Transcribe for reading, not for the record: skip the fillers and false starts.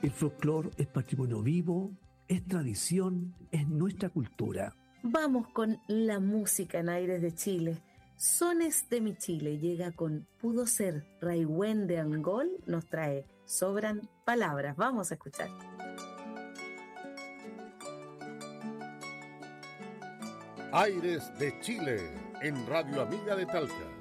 El folclore es patrimonio vivo, es tradición, es nuestra cultura. Vamos con la música en Aires de Chile. Sones de mi Chile llega con Pudo Ser. Raigüen de Angol nos trae Sobran Palabras. Vamos a escuchar. Aires de Chile en Radio Amiga de Talca.